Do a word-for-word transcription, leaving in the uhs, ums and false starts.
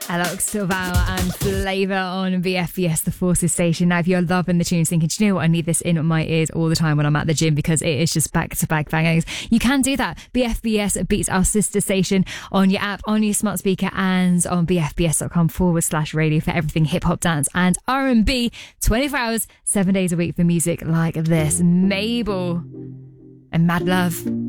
Alex Val and Flavour on B F B S, the Forces station. Now, if you're loving the tunes, thinking, do you know what, I need this in my ears all the time when I'm at the gym because it is just back-to-back bangers, you can do that. B F B S beats our sister station on your app, on your smart speaker, and on bfbs.com forward slash radio for everything hip-hop, dance and R and B. twenty-four hours, seven days a week for music like this. Mabel and Mad Love.